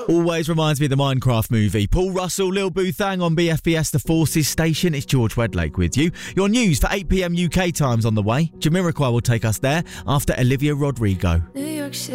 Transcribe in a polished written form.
Always reminds me of the Minecraft movie. Paul Russell, Lil Boothang on BFBS The Forces station. It's George Wedlake with you. Your news for 8 p.m. UK time's on the way. Jamiroquai will take us there after Olivia Rodrigo. New York City.